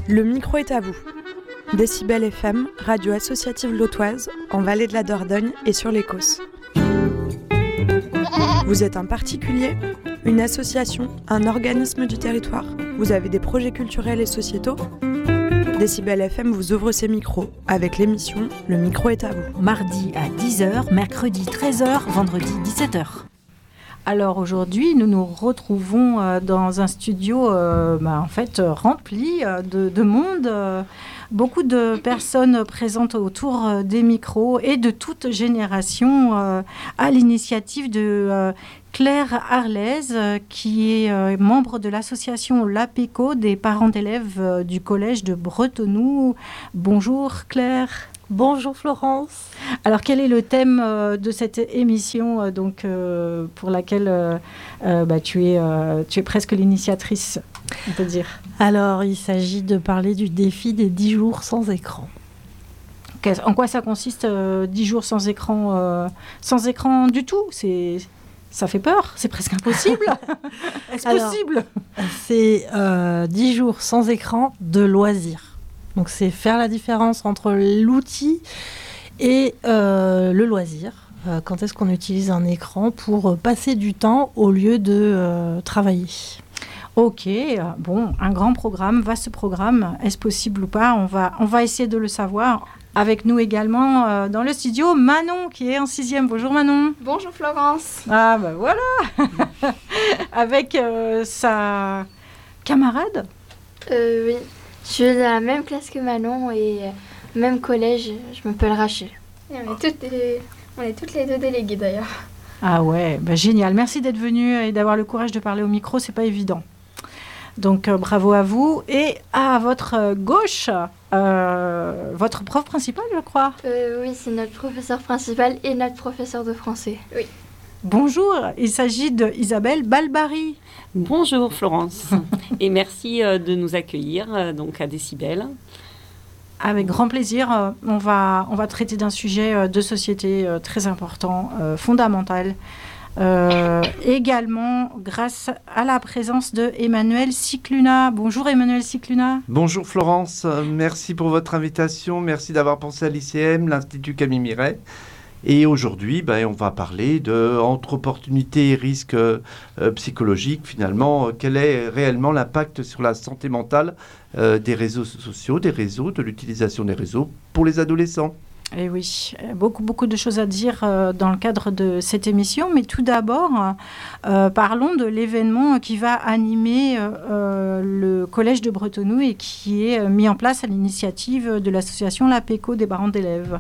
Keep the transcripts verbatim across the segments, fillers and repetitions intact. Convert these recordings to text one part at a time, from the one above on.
Le micro est à vous. Décibel F M, radio associative lotoise, en Vallée de la Dordogne et sur l'Écosse. Vous êtes un particulier, une association, un organisme du territoire. Vous avez des projets culturels et sociétaux ? Décibel F M vous ouvre ses micros avec l'émission Le micro est à vous. Mardi à dix heures, mercredi treize heures, vendredi dix-sept heures. Alors aujourd'hui, nous nous retrouvons euh, dans un studio euh, bah, en fait euh, rempli euh, de, de monde, euh, beaucoup de personnes présentes autour euh, des micros et de toute génération euh, à l'initiative de euh, Claire Arlaise, euh, qui est euh, membre de l'association l'APECO des parents d'élèves euh, du collège de Bretenoux. Bonjour Claire. Bonjour Florence. Alors quel est le thème euh, de cette émission euh, donc, euh, pour laquelle euh, euh, bah, tu, es, euh, tu es presque l'initiatrice, on peut dire? Alors il s'agit de parler du défi des dix jours sans écran. En quoi ça consiste, euh, dix jours sans écran euh, sans écran du tout? C'est... Ça fait peur, c'est presque impossible. Est-ce Alors, possible? C'est euh, dix jours sans écran de loisirs. Donc, c'est faire la différence entre l'outil et euh, le loisir. Euh, quand est-ce qu'on utilise un écran pour passer du temps au lieu de euh, travailler? Ok, bon, un grand programme, vaste programme. Est-ce possible ou pas? On va, on va essayer de le savoir. Avec nous également euh, dans le studio, Manon, qui est en sixième. Bonjour Manon. Bonjour Florence. Ah ben voilà. Avec euh, sa camarade. Euh, oui. Je suis dans la même classe que Manon et euh, même collège, je m'appelle Rachel. Et on, est toutes les, on est toutes les deux déléguées d'ailleurs. Ah ouais, bah génial. Merci d'être venue et d'avoir le courage de parler au micro, c'est pas évident. Donc euh, bravo à vous. Et à votre euh, gauche, euh, votre prof principal, je crois. Euh, oui, c'est notre professeur principal et notre professeur de français. Oui. Bonjour, il s'agit d'Isabelle Balbari. Bonjour Florence et merci euh, de nous accueillir euh, donc à Décibel. Avec grand plaisir, euh, on, va, on va traiter d'un sujet euh, de société euh, très important, euh, fondamental. Euh, également grâce à la présence de Emmanuel Cicluna. Bonjour Emmanuel Cicluna. Bonjour Florence, merci pour votre invitation, merci d'avoir pensé à l'I C M, l'Institut Camille Miret. Et aujourd'hui, ben, on va parler de entre opportunités et risques euh, psychologiques. Finalement, euh, quel est réellement l'impact sur la santé mentale euh, des réseaux sociaux, des réseaux, de l'utilisation des réseaux pour les adolescents? Et oui, beaucoup, beaucoup de choses à dire euh, dans le cadre de cette émission. Mais tout d'abord, euh, parlons de l'événement qui va animer euh, le Collège de Bretenoux et qui est mis en place à l'initiative de l'association l'APECO des parents d'élèves.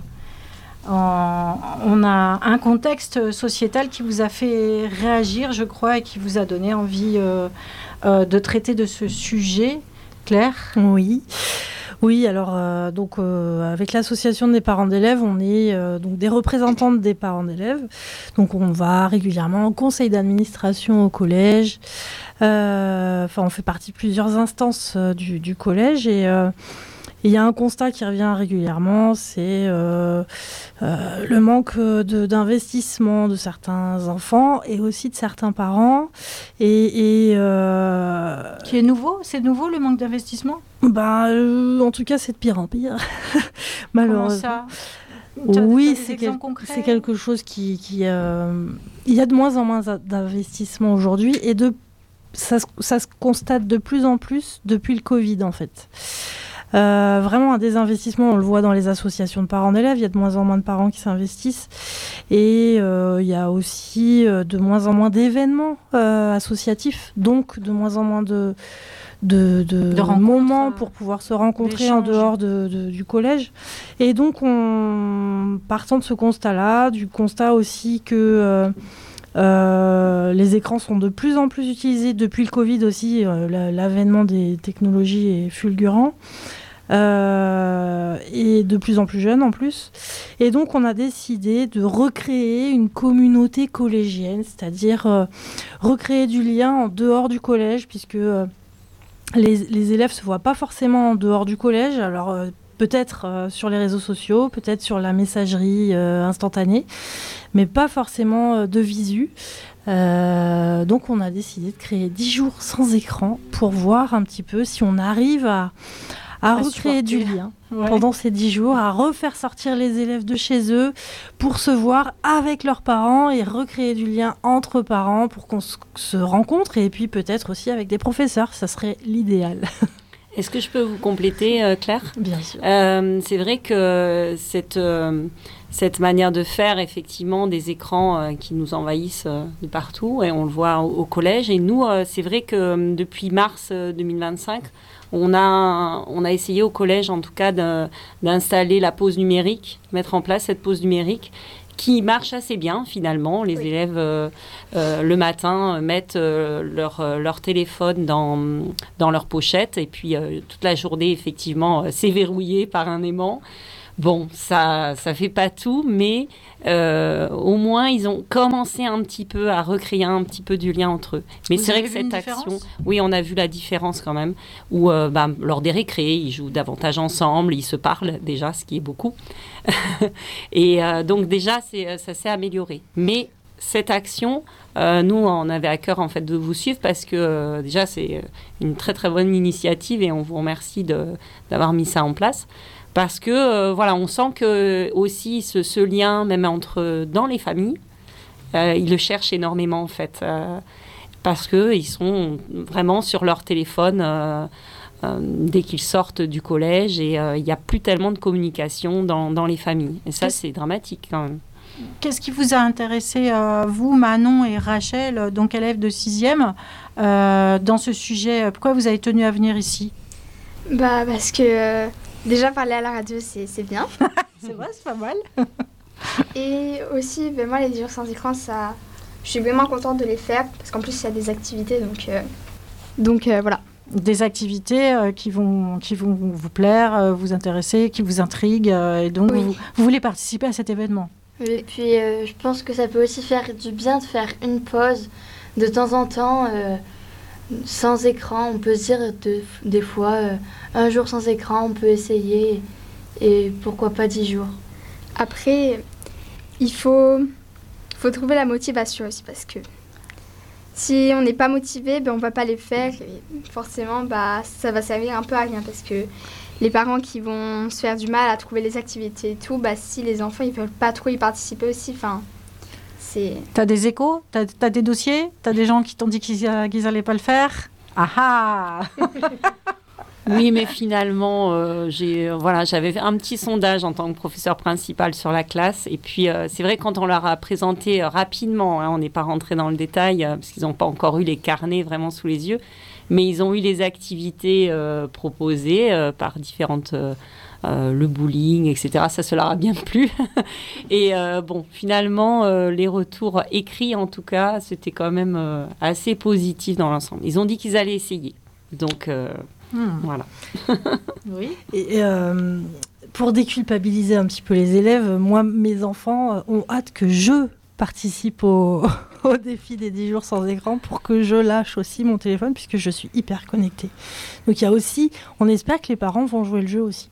En, on a un contexte sociétal qui vous a fait réagir, je crois, et qui vous a donné envie euh, euh, de traiter de ce sujet. Claire ? Oui. Oui, alors euh, donc euh, avec l'association des parents d'élèves, on est euh, donc des représentantes des parents d'élèves. Donc on va régulièrement au conseil d'administration au collège. Euh, enfin, on fait partie de plusieurs instances euh, du, du collège et euh, il y a un constat qui revient régulièrement, c'est euh, euh, le manque de, d'investissement de certains enfants et aussi de certains parents. Et, et euh, qui est nouveau? C'est nouveau le manque d'investissement? Bah, euh, en tout cas, c'est de pire en pire. Malheureusement. Comment ça? Oui, c'est, quel- c'est quelque chose qui... qui euh, il y a de moins en moins d'investissement aujourd'hui et de, ça, ça se constate de plus en plus depuis le Covid, en fait. Euh, vraiment un désinvestissement, on le voit dans les associations de parents d'élèves, il y a de moins en moins de parents qui s'investissent et euh, il y a aussi euh, de moins en moins d'événements euh, associatifs, donc de moins en moins de, de, de, de moments pour pouvoir se rencontrer en dehors de, de, du collège. Et donc, on, partant de ce constat-là, du constat aussi que euh, Euh, les écrans sont de plus en plus utilisés depuis le Covid aussi. Euh, la, l'avènement des technologies est fulgurant euh, et de plus en plus jeune en plus. Et donc on a décidé de recréer une communauté collégienne, c'est-à-dire euh, recréer du lien en dehors du collège, puisque euh, les, les élèves se voient pas forcément en dehors du collège. Alors euh, peut-être euh, sur les réseaux sociaux, peut-être sur la messagerie euh, instantanée, mais pas forcément euh, de visu. Euh, donc on a décidé de créer dix jours sans écran pour voir un petit peu si on arrive à, à, à supporter. recréer du lien ouais. pendant ces dix jours, à refaire sortir les élèves de chez eux pour se voir avec leurs parents et recréer du lien entre parents pour qu'on se rencontre et puis peut-être aussi avec des professeurs. Ça serait l'idéal. Est-ce que je peux vous compléter, euh, Claire ? Bien sûr. Euh, c'est vrai que cette, euh, cette manière de faire, effectivement, des écrans euh, qui nous envahissent euh, de partout, et on le voit au, au collège. Et nous, euh, c'est vrai que euh, depuis mars euh, deux mille vingt-cinq, on a, on a essayé au collège, en tout cas, de, d'installer la pause numérique, mettre en place cette pause numérique, qui marche assez bien finalement. Les oui. élèves, euh, euh, le matin, euh, mettent euh, leur, euh, leur téléphone dans, dans leur pochette et puis euh, toute la journée, effectivement, euh, c'est verrouillé par un aimant. Bon, ça ne fait pas tout, mais euh, au moins, ils ont commencé un petit peu à recréer un petit peu du lien entre eux. Mais Vous c'est vrai que vu cette une action... différence ? Oui, on a vu la différence quand même, où euh, bah, lors des récrés, ils jouent davantage ensemble, ils se parlent déjà, ce qui est beaucoup. Et euh, donc déjà, c'est, ça s'est amélioré. Mais cette action, euh, nous, on avait à cœur en fait, de vous suivre parce que euh, déjà, c'est une très très bonne initiative et on vous remercie de, d'avoir mis ça en place. Parce que, euh, voilà, on sent que aussi ce, ce lien, même entre, dans les familles, euh, ils le cherchent énormément, en fait. Euh, parce qu'ils sont vraiment sur leur téléphone euh, euh, dès qu'ils sortent du collège. Et il euh, n'y a plus tellement de communication dans, dans les familles. Et ça, c'est dramatique, quand même. Qu'est-ce qui vous a intéressé, euh, vous, Manon et Rachel, donc élèves de sixième, euh, dans ce sujet ? Pourquoi vous avez tenu à venir ici ? Bah, parce que... Euh... Déjà, parler à la radio, c'est, c'est bien. C'est vrai, c'est pas mal. Et aussi, ben, moi, les dix jours sans écran, ça, je suis vraiment contente de les faire, parce qu'en plus, il y a des activités, donc, euh, donc euh, voilà. Des activités euh, qui, vont, qui vont vous plaire, euh, vous intéresser, qui vous intriguent, euh, et donc oui. vous, vous voulez participer à cet événement. Et puis, euh, je pense que ça peut aussi faire du bien de faire une pause de temps en temps, euh, sans écran. On peut se dire de, des fois, euh, un jour sans écran, on peut essayer, et pourquoi pas dix jours. Après, il faut, faut trouver la motivation aussi, parce que si on n'est pas motivé, ben on ne va pas les faire, et forcément, bah, ça va servir un peu à rien, parce que les parents qui vont se faire du mal à trouver les activités et tout, bah, si les enfants ne veulent pas trop y participer aussi, enfin... T'as des échos ? T'as, t'as des dossiers ? T'as des gens qui t'ont dit qu'ils n'allaient pas le faire ? Ah ah. Oui, mais finalement, euh, j'ai, euh, voilà, j'avais fait un petit sondage en tant que professeur principal sur la classe. Et puis, euh, c'est vrai, quand on leur a présenté euh, rapidement, hein, on n'est pas rentré dans le détail, euh, parce qu'ils n'ont pas encore eu les carnets vraiment sous les yeux, mais ils ont eu les activités euh, proposées euh, par différentes... Euh, Euh, le bowling, et cetera. Ça, ça leur a bien plu. Et euh, bon, finalement, euh, les retours écrits, en tout cas, c'était quand même euh, assez positif dans l'ensemble. Ils ont dit qu'ils allaient essayer. Donc, euh, hmm. voilà. Oui. Et euh, pour déculpabiliser un petit peu les élèves, moi, mes enfants ont hâte que je participe au, au défi des dix jours sans écran pour que je lâche aussi mon téléphone puisque je suis hyper connectée. Donc, il y a aussi, on espère que les parents vont jouer le jeu aussi.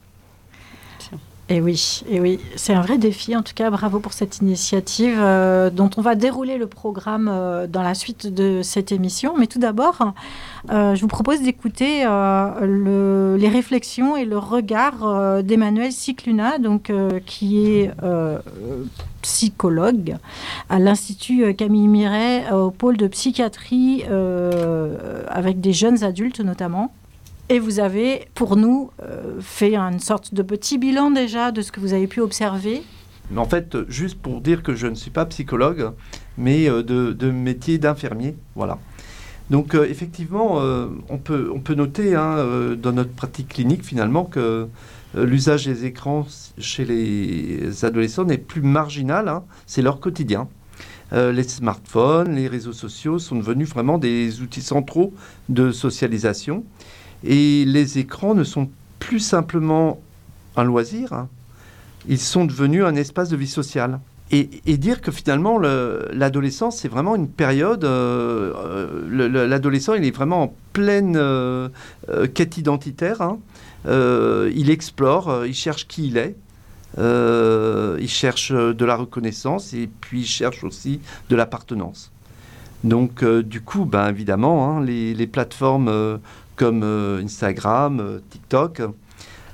Et oui, et oui, c'est un vrai défi. En tout cas, bravo pour cette initiative euh, dont on va dérouler le programme euh, dans la suite de cette émission. Mais tout d'abord, euh, je vous propose d'écouter euh, le, les réflexions et le regard euh, d'Emmanuel Cicluna, donc, euh, qui est euh, psychologue à l'Institut Camille Miret, au pôle de psychiatrie euh, avec des jeunes adultes notamment. Et vous avez, pour nous, euh, fait une sorte de petit bilan déjà de ce que vous avez pu observer. En fait, juste pour dire que je ne suis pas psychologue, mais euh, de, de métier d'infirmier, voilà. Donc euh, effectivement, euh, on, peut, on peut noter hein, euh, dans notre pratique clinique finalement que euh, l'usage des écrans chez les adolescents n'est plus marginal, hein, c'est leur quotidien. Euh, les smartphones, les réseaux sociaux sont devenus vraiment des outils centraux de socialisation. Et les écrans ne sont plus simplement un loisir, hein. Ils sont devenus un espace de vie sociale. Et, et dire que finalement, le, l'adolescence, c'est vraiment une période... Euh, le, le, l'adolescent, il est vraiment en pleine euh, euh, quête identitaire. Hein. Euh, il explore, euh, il cherche qui il est. Euh, il cherche de la reconnaissance et puis il cherche aussi de l'appartenance. Donc, euh, du coup, ben, évidemment, hein, les, les plateformes... Euh, comme euh, Instagram, euh, TikTok,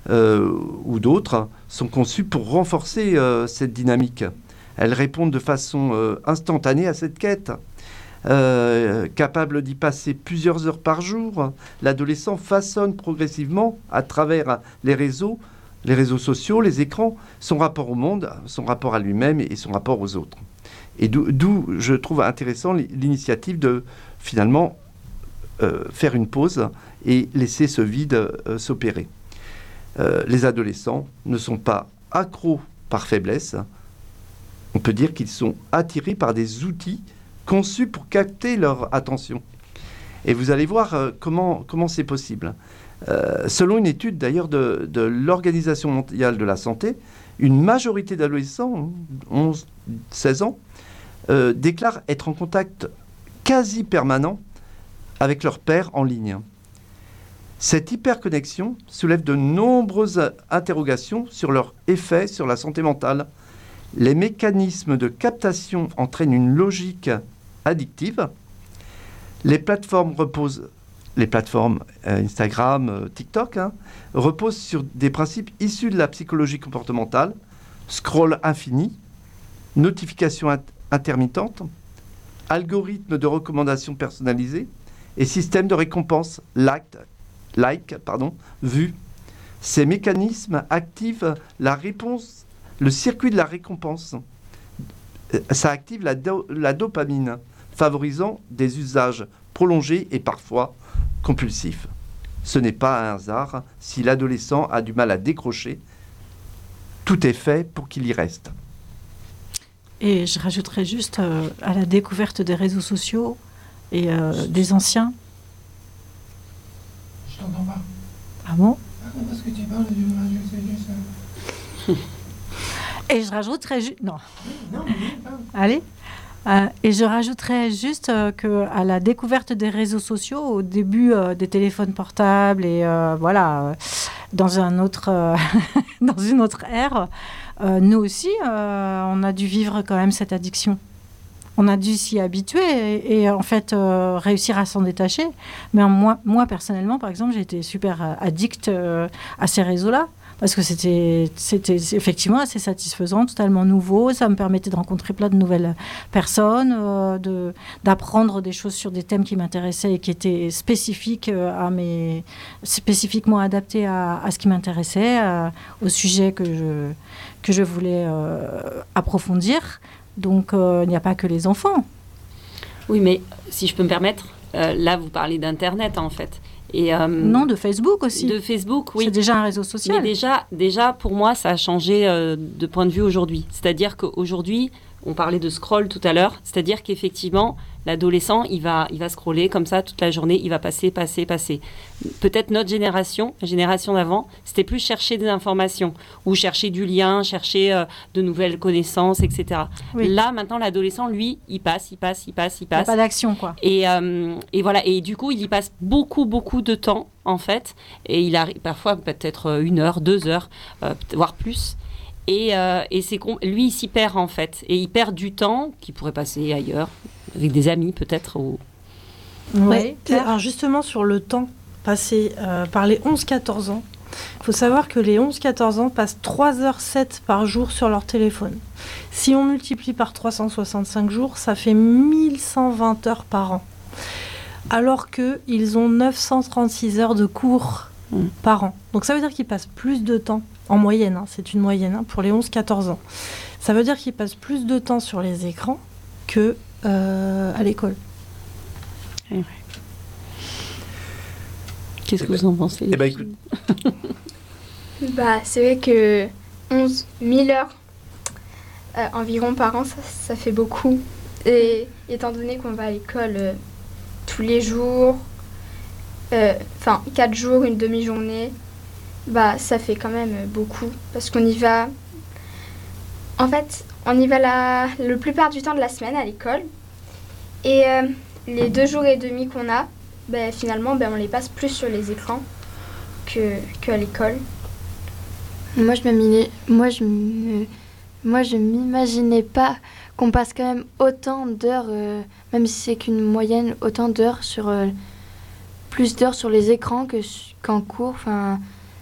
euh, ou d'autres sont conçues pour renforcer euh, cette dynamique. Elles répondent de façon euh, instantanée à cette quête. Euh, capable d'y passer plusieurs heures par jour, l'adolescent façonne progressivement, à travers les réseaux, les réseaux sociaux, les écrans, son rapport au monde, son rapport à lui-même et son rapport aux autres. Et d'où, d'où je trouve intéressant l'initiative de, finalement, euh, faire une pause et laisser ce vide euh, s'opérer. Euh, les adolescents ne sont pas accros par faiblesse. On peut dire qu'ils sont attirés par des outils conçus pour capter leur attention. Et vous allez voir euh, comment, comment c'est possible. Euh, selon une étude d'ailleurs de, de l'Organisation mondiale de la santé, une majorité d'adolescents, onze à seize ans, euh, déclarent être en contact quasi permanent avec leur père en ligne. Cette hyperconnexion soulève de nombreuses interrogations sur leur effet sur la santé mentale. Les mécanismes de captation entraînent une logique addictive. Les plateformes reposent, les plateformes euh, Instagram, euh, TikTok, hein, reposent sur des principes issus de la psychologie comportementale, scroll infini, notifications int- intermittentes, algorithmes de recommandation personnalisés et systèmes de récompense like, like pardon, vue. Ces mécanismes activent la réponse, le circuit de la récompense. Ça active la, do- la dopamine, favorisant des usages prolongés et parfois compulsifs. Ce n'est pas un hasard si l'adolescent a du mal à décrocher. Tout est fait pour qu'il y reste. Et je rajouterais juste euh, à la découverte des réseaux sociaux et euh, des anciens. Je t'entends pas. Ah bon? Parce que tu parles du radio, c'est juste ça. Et je rajouterais juste... Non. Non, mais pas. Allez. Euh, et je rajouterais juste euh, qu'à la découverte des réseaux sociaux, au début euh, des téléphones portables et euh, voilà, euh, dans, un autre, euh, dans une autre ère, euh, nous aussi, euh, on a dû vivre quand même cette addiction. On a dû s'y habituer et, et en fait euh, réussir à s'en détacher. Mais moi, moi, personnellement, par exemple, j'ai été super euh, addict euh, à ces réseaux-là. Parce que c'était, c'était effectivement assez satisfaisant, totalement nouveau. Ça me permettait de rencontrer plein de nouvelles personnes, euh, de, d'apprendre des choses sur des thèmes qui m'intéressaient et qui étaient spécifiques à mes, spécifiquement adaptés à, à ce qui m'intéressait, à, au sujet que je, que je voulais euh, approfondir. Donc, euh, il n'y a pas que les enfants. Oui, mais si je peux me permettre, euh, là, vous parlez d'Internet, en fait. Et, euh, non, de Facebook aussi. De Facebook, oui. C'est déjà un réseau social. Mais déjà, déjà pour moi, ça a changé euh, de point de vue aujourd'hui. C'est-à-dire qu'aujourd'hui, on parlait de scroll tout à l'heure, c'est-à-dire qu'effectivement, l'adolescent, il va, il va scroller comme ça toute la journée, il va passer, passer, passer. Peut-être notre génération, la génération d'avant, c'était plus chercher des informations ou chercher du lien, chercher euh, de nouvelles connaissances, et cetera. Oui. Là, maintenant, l'adolescent, lui, il passe, il passe, il passe, il passe. Il n'y a pas d'action, quoi. Et, euh, et voilà. Et du coup, il y passe beaucoup, beaucoup de temps, en fait. Et il arrive parfois peut-être une heure, deux heures, euh, voire plus. Et, euh, et c'est lui, il s'y perd, en fait. Et il perd du temps qu'il pourrait passer ailleurs, avec des amis, peut-être. Ou... Oui. Alors, justement, sur le temps passé euh, par les onze quatorze ans, il faut savoir que les onze quatorze ans passent trois heures sept par jour sur leur téléphone. Si on multiplie par trois cent soixante-cinq jours, ça fait mille cent vingt heures par an. Alors qu'ils ont neuf cent trente-six heures de cours mmh. par an. Donc, ça veut dire qu'ils passent plus de temps. En moyenne, hein, c'est une moyenne hein, pour les onze quatorze ans. Ça veut dire qu'ils passent plus de temps sur les écrans que euh, à l'école. Eh ouais. Qu'est-ce que vous en pensez? Eh ben, écoute. bah, c'est vrai que onze mille heures euh, environ par an, ça, ça fait beaucoup. Et étant donné qu'on va à l'école euh, tous les jours, enfin euh, quatre jours, une demi-journée, bah ça fait quand même beaucoup parce qu'on y va en fait on y va la le plupart du temps de la semaine à l'école et euh, les deux jours et demi qu'on a bah, finalement bah, on les passe plus sur les écrans que qu'à l'école. Moi je me moi je me moi je m'imaginais pas qu'on passe quand même autant d'heures euh, même si c'est qu'une moyenne autant d'heures sur euh, plus d'heures sur les écrans que qu'en cours. Enfin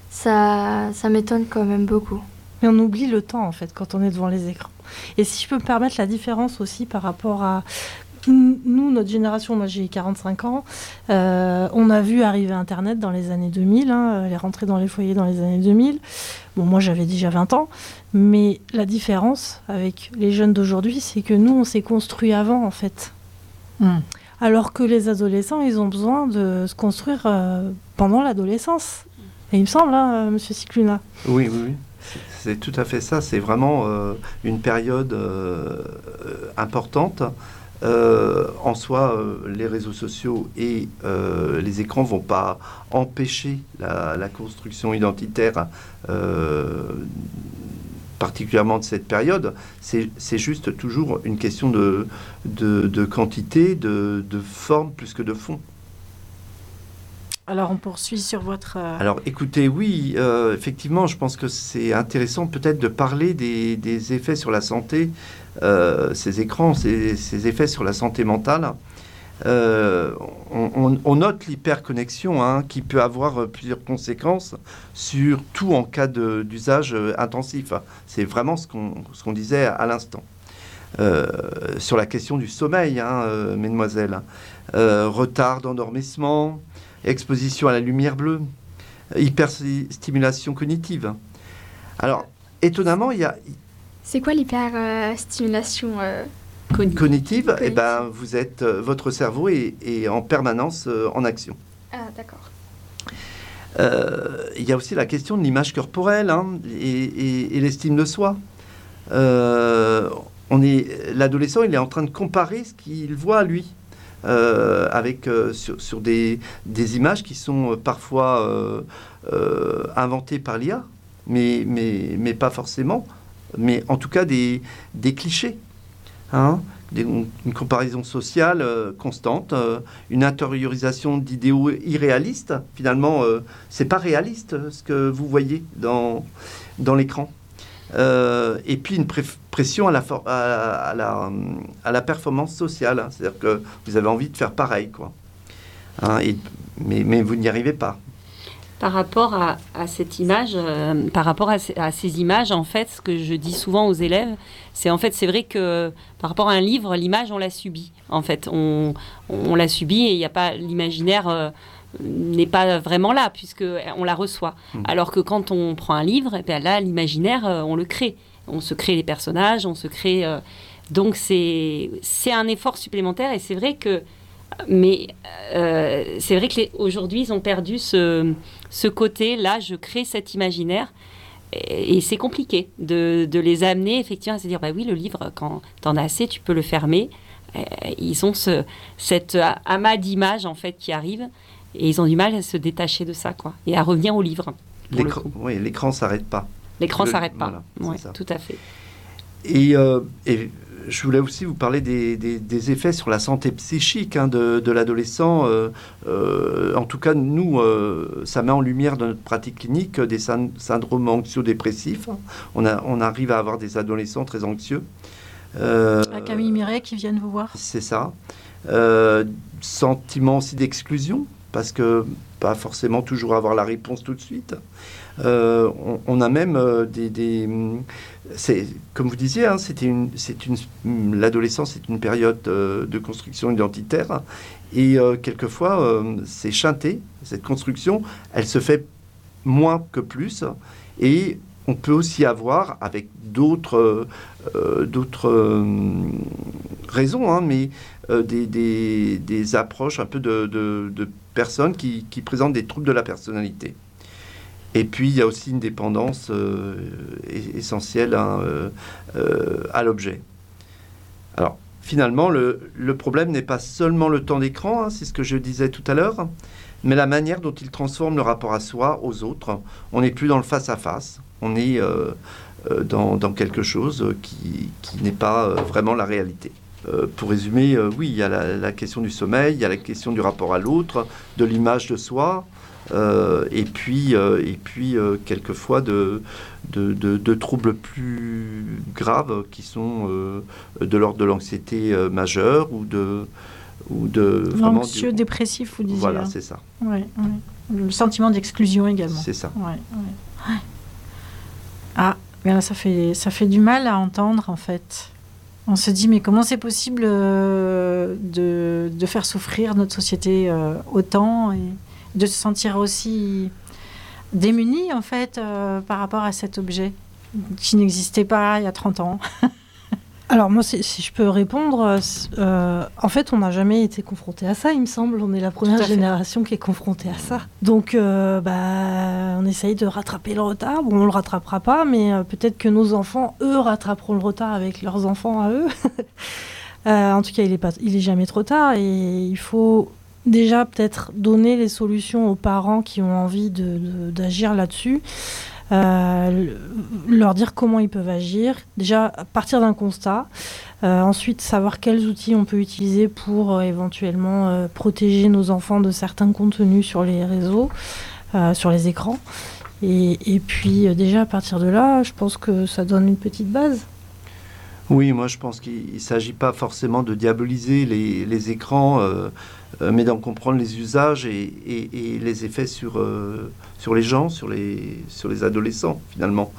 ça, ça m'étonne quand même beaucoup. Mais on oublie le temps, en fait, quand on est devant les écrans. Et si je peux me permettre la différence aussi par rapport à... Nous, notre génération, moi j'ai quarante-cinq ans, euh, on a vu arriver Internet dans les années deux mille, hein, elle est rentrée dans les foyers dans les années deux mille. Bon, moi j'avais déjà vingt ans, mais la différence avec les jeunes d'aujourd'hui, c'est que nous, on s'est construit avant, en fait. Mm. Alors que les adolescents, ils ont besoin de se construire euh, pendant l'adolescence. Et il me semble, hein, Monsieur Cicluna. Oui, oui, oui. C'est tout à fait ça. C'est vraiment euh, une période euh, importante. Euh, en soi, euh, les réseaux sociaux et euh, les écrans ne vont pas empêcher la, la construction identitaire, euh, particulièrement de cette période. C'est, c'est juste toujours une question de, de, de quantité, de, de forme plus que de fond. Alors, on poursuit sur votre... Euh... Alors, écoutez, oui, euh, effectivement, je pense que c'est intéressant peut-être de parler des, des effets sur la santé, euh, ces écrans, ces, ces effets sur la santé mentale. Euh, on, on, on note l'hyperconnexion hein, qui peut avoir plusieurs conséquences, surtout en cas de, d'usage intensif. C'est vraiment ce qu'on, ce qu'on disait à l'instant. Euh, sur la question du sommeil, hein, euh, mesdemoiselles. Euh, retard d'endormissement, exposition à la lumière bleue, hyperstimulation cognitive. Alors, étonnamment, il y a... C'est quoi l'hyperstimulation euh, cognitive, cognitive cognitive. Eh ben, vous êtes, euh, votre cerveau est, est en permanence euh, en action. Ah, d'accord. Euh, il y a aussi la question de l'image corporelle hein, et, et, et l'estime de soi. Euh, on est, l'adolescent, il est en train de comparer ce qu'il voit à lui. Euh, avec, euh, sur, sur des, des images qui sont euh, parfois euh, euh, inventées par l'I A, mais, mais, mais pas forcément, mais en tout cas des, des clichés, hein, des, une comparaison sociale euh, constante, euh, une intériorisation d'idéaux irréalistes. Finalement, euh, c'est pas réaliste ce que vous voyez dans, dans l'écran. Euh, et puis une pré- pression à la, for- à, à, la, à la performance sociale, hein. C'est-à-dire que vous avez envie de faire pareil, quoi. Hein, et, mais, mais vous n'y arrivez pas. Par rapport à, à cette image, euh, par rapport à, à ces images, en fait, ce que je dis souvent aux élèves, c'est en fait, c'est vrai que par rapport à un livre, l'image, on l'a subie. En fait, on, on l'a subie et il n'y a pas l'imaginaire. Euh, n'est pas vraiment là, puisqu'on la reçoit. Mmh. Alors que quand on prend un livre, et bien là, l'imaginaire, euh, on le crée. On se crée les personnages, on se crée... Euh, donc, c'est, c'est un effort supplémentaire, et c'est vrai que... Mais euh, c'est vrai qu'aujourd'hui, ils ont perdu ce, ce côté-là, je crée cet imaginaire, et, et c'est compliqué de, de les amener, effectivement, à se dire, bah oui, le livre, quand t'en as assez, tu peux le fermer. Et, ils ont ce, cet amas d'images, en fait, qui arrive. Et ils ont du mal à se détacher de ça, quoi, et à revenir au livre. L'écran, oui, l'écran ne s'arrête pas. L'écran ne s'arrête pas, voilà, oui, tout à fait. Et, euh, et je voulais aussi vous parler des, des, des effets sur la santé psychique hein, de, de l'adolescent. Euh, euh, en tout cas, nous, euh, ça met en lumière dans notre pratique clinique des syn- syndromes anxio-dépressifs. On, a, on arrive à avoir des adolescents très anxieux. Euh, à Camille Miret qui viennent vous voir. C'est ça. Euh, sentiment aussi d'exclusion, parce que pas forcément toujours avoir la réponse tout de suite. Euh, on, on a même euh, des, des c'est, comme vous disiez, hein, c'était une, c'est une, l'adolescence est une période euh, de construction identitaire, et euh, quelquefois euh, c'est chanté, cette construction, elle se fait moins que plus, et on peut aussi avoir, avec d'autres, euh, d'autres euh, raisons, hein, mais euh, des, des, des approches un peu de, de, de personnes qui, qui présentent des troubles de la personnalité. Et puis, il y a aussi une dépendance euh, essentielle hein, euh, euh, à l'objet. Alors, finalement, le, le problème n'est pas seulement le temps d'écran, hein, c'est ce que je disais tout à l'heure, mais la manière dont il transforme le rapport à soi, aux autres. On n'est plus dans le face-à-face, on est euh, euh, dans, dans quelque chose qui, qui n'est pas euh, vraiment la réalité. Euh, pour résumer, euh, oui, il y a la, la question du sommeil, il y a la question du rapport à l'autre, de l'image de soi, euh, et puis, euh, et puis euh, quelquefois de, de, de, de troubles plus graves qui sont euh, de l'ordre de l'anxiété euh, majeure ou de... ou de l'anxieux du... dépressif, vous disiez. Voilà, c'est ça. Ouais, ouais. Le sentiment d'exclusion également. C'est ça. Ouais, ouais. Ouais. Ah, bien, ça fait, ça fait du mal à entendre, en fait. On se dit, mais comment c'est possible euh, de, de faire souffrir notre société euh, autant et de se sentir aussi démunis, en fait, euh, par rapport à cet objet qui n'existait pas il y a trente ans. Alors moi, si, si je peux répondre, euh, en fait, on n'a jamais été confronté à ça, il me semble. On est la première génération qui est confrontée à ça. Donc, euh, bah, on essaye de rattraper le retard. Bon, on le rattrapera pas, mais euh, peut-être que nos enfants, eux, rattraperont le retard avec leurs enfants à eux. euh, en tout cas, il est pas, il est jamais trop tard, et il faut déjà peut-être donner les solutions aux parents qui ont envie de, de, d'agir là-dessus. Euh, leur dire comment ils peuvent agir, déjà à partir d'un constat, euh, ensuite savoir quels outils on peut utiliser pour euh, éventuellement euh, protéger nos enfants de certains contenus sur les réseaux, euh, sur les écrans, et, et puis euh, déjà à partir de là, je pense que ça donne une petite base. Oui, moi je pense qu'il ne s'agit pas forcément de diaboliser les, les écrans, euh, euh, mais d'en comprendre les usages et, et, et les effets sur, euh, sur les gens, sur les, sur les adolescents finalement.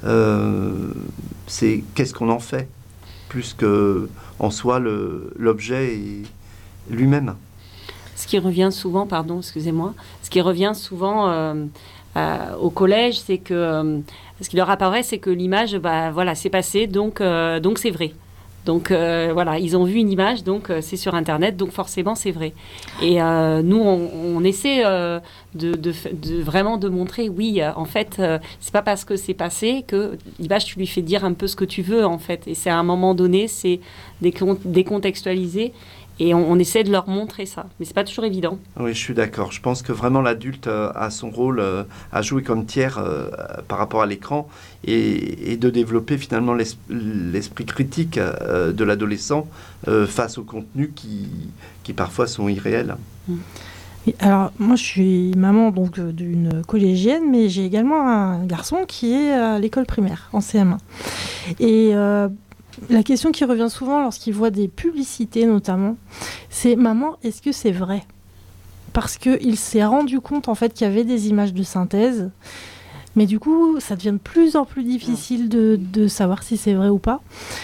Euh, c'est qu'est-ce qu'on en fait, plus qu'en soi le, l'objet et lui-même. Ce qui revient souvent, pardon, excusez-moi, ce qui revient souvent euh, euh, au collège, c'est que... Euh, ce qui leur apparaît, c'est que l'image, bah, voilà, c'est passé, donc, euh, donc c'est vrai. Donc euh, voilà, ils ont vu une image, donc euh, c'est sur Internet, donc forcément c'est vrai. Et euh, nous, on, on essaie euh, de, de, de vraiment de montrer, oui, euh, en fait, euh, c'est pas parce que c'est passé que l'image, tu lui fais dire un peu ce que tu veux, en fait. Et c'est à un moment donné, c'est décon- décontextualisé. Et on, on essaie de leur montrer ça. Mais c'est pas toujours évident. Oui, je suis d'accord. Je pense que vraiment l'adulte euh, a son rôle euh, à jouer comme tiers euh, par rapport à l'écran et, et de développer finalement l'es- l'esprit critique euh, de l'adolescent euh, face aux contenus qui, qui parfois sont irréels. Mmh. Oui, alors moi je suis maman donc euh, d'une collégienne, mais j'ai également un garçon qui est à l'école primaire, en C M un. Et... Euh, la question qui revient souvent lorsqu'il voit des publicités notamment, c'est « Maman, est-ce que c'est vrai ?» Parce qu'il s'est rendu compte en fait qu'il y avait des images de synthèse, mais du coup ça devient de plus en plus difficile de, de savoir si c'est vrai ou pas.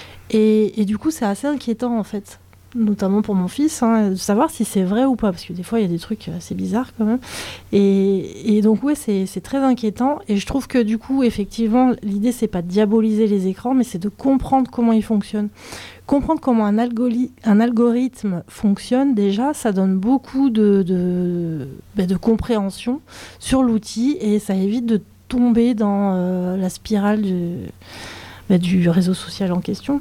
Et, et du coup c'est assez inquiétant en fait, notamment pour mon fils, hein, de savoir si c'est vrai ou pas, parce que des fois il y a des trucs assez bizarres quand même. Et, et donc ouais, c'est, c'est très inquiétant, et je trouve que du coup, effectivement, l'idée c'est pas de diaboliser les écrans, mais c'est de comprendre comment ils fonctionnent. Comprendre comment un, algori- un algorithme fonctionne, déjà, ça donne beaucoup de, de, bah, de compréhension sur l'outil, et ça évite de tomber dans euh, la spirale du, bah, du réseau social en question.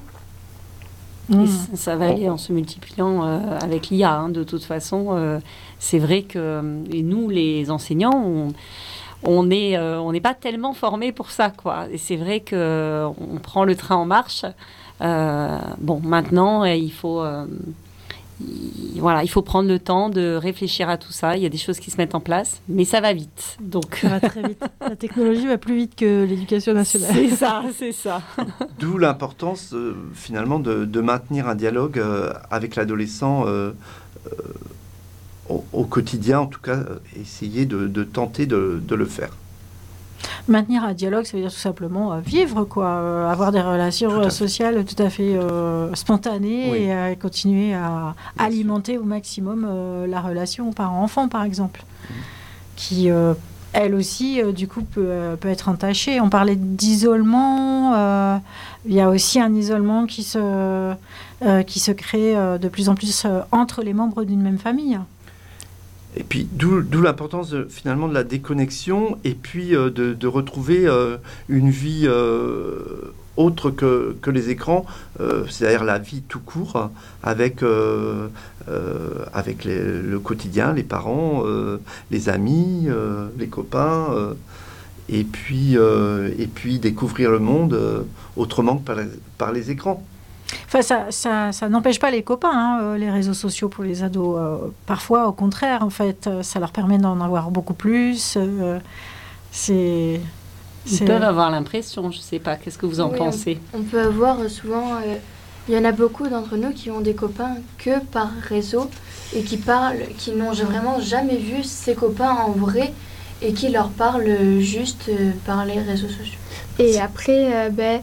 Et ça, ça va aller en se multipliant euh, avec l'I A. Hein, de toute façon, euh, c'est vrai que et nous, les enseignants, on on n'est euh, on n'est pas tellement formés pour ça, quoi. Et c'est vrai que euh, on prend le train en marche. Euh, bon, maintenant, il faut euh, il, voilà, il faut prendre le temps de réfléchir à tout ça. Il y a des choses qui se mettent en place, mais ça va vite. Donc ça va très vite. La technologie va plus vite que l'éducation nationale. C'est ça, c'est ça. D'où l'importance euh, finalement de, de maintenir un dialogue euh, avec l'adolescent euh, euh, au, au quotidien, en tout cas, euh, essayer de, de tenter de, de le faire. Maintenir un dialogue, ça veut dire tout simplement euh, vivre, quoi, euh, avoir des relations euh, sociales tout à fait euh, spontanées, oui. Et euh, continuer à Bien alimenter sûr. Au maximum euh, la relation parent-enfant, par exemple, mmh. qui, euh, elle aussi, euh, du coup, peut, euh, peut être entachée. On parlait d'isolement, euh, il y a aussi un isolement qui se, euh, qui se crée euh, de plus en plus euh, entre les membres d'une même famille. Et puis, d'où, d'où l'importance de, finalement de la déconnexion et puis euh, de, de retrouver euh, une vie euh, autre que, que les écrans, euh, c'est-à-dire la vie tout court, avec, euh, euh, avec les, le quotidien, les parents, euh, les amis, euh, les copains, euh, et, puis, euh, et puis découvrir le monde euh, autrement que par les, par les écrans. Enfin, ça, ça, ça n'empêche pas les copains, hein, les réseaux sociaux pour les ados. Euh, parfois, au contraire, en fait, ça leur permet d'en avoir beaucoup plus. Euh, c'est, Ils c'est... peuvent avoir l'impression, je ne sais pas, qu'est-ce que vous en oui, pensez ? on, on peut avoir souvent euh, il y en a beaucoup d'entre nous qui ont des copains que par réseau et qui parlent, qui n'ont vraiment jamais vu ces copains en vrai et qui leur parlent juste euh, par les réseaux sociaux. Et après, euh, ben,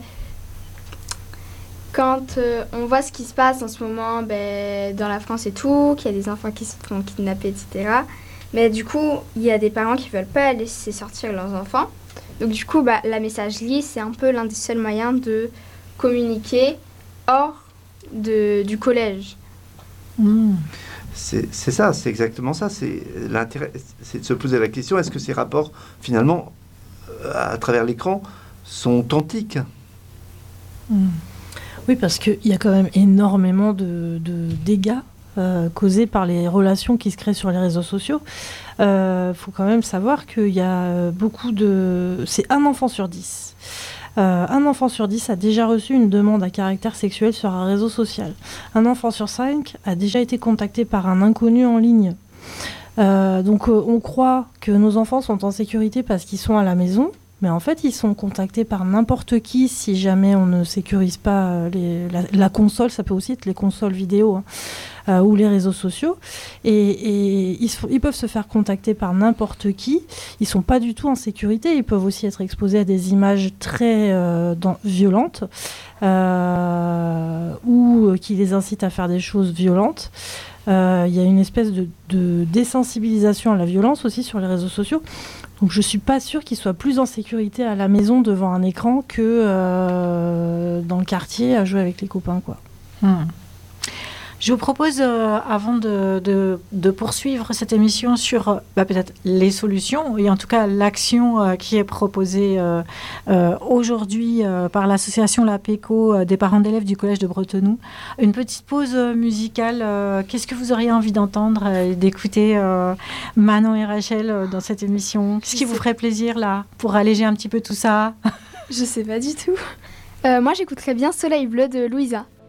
quand euh, on voit ce qui se passe en ce moment ben, dans la France et tout, qu'il y a des enfants qui se font kidnapper, et cetera. Mais du coup, il y a des parents qui ne veulent pas laisser sortir leurs enfants. Donc du coup, bah, la messagerie, c'est un peu l'un des seuls moyens de communiquer hors de, du collège. Mmh. C'est, c'est ça, c'est exactement ça. C'est, l'intérêt, c'est de se poser la question, est-ce que ces rapports, finalement, à travers l'écran, sont authentiques ? Mmh. Oui, parce qu'il y a quand même énormément de, de dégâts euh, causés par les relations qui se créent sur les réseaux sociaux. Il euh, faut quand même savoir qu'il y a beaucoup de... C'est un enfant sur dix. Euh, un enfant sur dix a déjà reçu une demande à caractère sexuel sur un réseau social. Un enfant sur cinq a déjà été contacté par un inconnu en ligne. Euh, donc euh, on croit que nos enfants sont en sécurité parce qu'ils sont à la maison, mais en fait ils sont contactés par n'importe qui si jamais on ne sécurise pas les, la, la console, ça peut aussi être les consoles vidéo hein, euh, ou les réseaux sociaux, et, et ils, ils peuvent se faire contacter par n'importe qui, ils sont pas du tout en sécurité, ils peuvent aussi être exposés à des images très euh, dans, violentes euh, ou qui les incitent à faire des choses violentes. Il euh, y a une espèce de, de désensibilisation à la violence aussi sur les réseaux sociaux. Donc je ne suis pas sûre qu'ils soient plus en sécurité à la maison devant un écran que euh, dans le quartier à jouer avec les copains, quoi. Hmm. Je vous propose, euh, avant de, de, de poursuivre cette émission sur bah, peut-être les solutions, et en tout cas l'action euh, qui est proposée euh, euh, aujourd'hui euh, par l'association La Péco euh, des parents d'élèves du collège de Bretenoux, une petite pause euh, musicale. Euh, qu'est-ce que vous auriez envie d'entendre et d'écouter euh, Manon et Rachel euh, dans cette émission ? Qu'est-ce qui vous ferait plaisir là, pour alléger un petit peu tout ça ? Je sais pas du tout. Euh, moi, j'écouterais bien Soleil bleu de Louisa.